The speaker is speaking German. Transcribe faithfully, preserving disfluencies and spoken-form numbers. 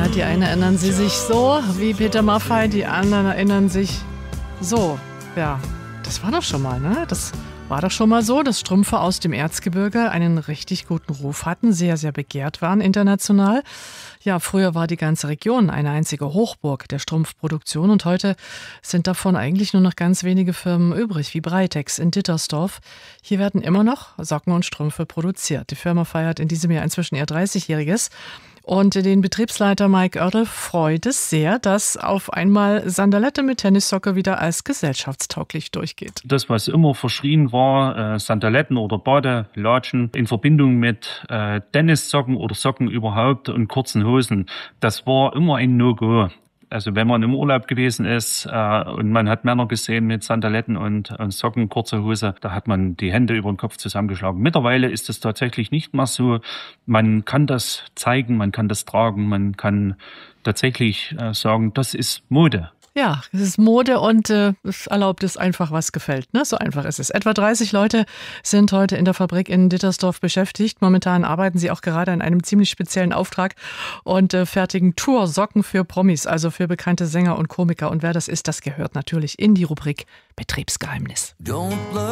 die einen erinnern sie sich so, wie Peter Maffay, die anderen erinnern sich so. Ja, das war doch schon mal, ne? Das war doch schon mal so, dass Strümpfe aus dem Erzgebirge einen richtig guten Ruf hatten, sehr, sehr begehrt waren international. Ja, früher war die ganze Region eine einzige Hochburg der Strumpfproduktion und heute sind davon eigentlich nur noch ganz wenige Firmen übrig, wie Breitex in Dittersdorf. Hier werden immer noch Socken und Strümpfe produziert. Die Firma feiert in diesem Jahr inzwischen ihr dreißigjähriges. Und den Betriebsleiter Mike Oertel freut es sehr, dass auf einmal Sandalette mit Tennissocke wieder als gesellschaftstauglich durchgeht. Das, was immer verschrien war, äh, Sandaletten oder Badelatschen in Verbindung mit äh, Tennissocken oder Socken überhaupt und kurzen Hosen, das war immer ein No-Go. Also wenn man im Urlaub gewesen ist äh, und man hat Männer gesehen mit Sandaletten und, und Socken, kurze Hose, da hat man die Hände über den Kopf zusammengeschlagen. Mittlerweile ist es tatsächlich nicht mehr so. Man kann das zeigen, man kann das tragen, man kann tatsächlich äh, sagen, das ist Mode. Ja, es ist Mode und äh, es erlaubt es einfach, was gefällt. Ne? So einfach ist es. Etwa dreißig Leute sind heute in der Fabrik in Dittersdorf beschäftigt. Momentan arbeiten sie auch gerade an einem ziemlich speziellen Auftrag und äh, fertigen Toursocken für Promis, also für bekannte Sänger und Komiker. Und wer das ist, das gehört natürlich in die Rubrik Betriebsgeheimnis.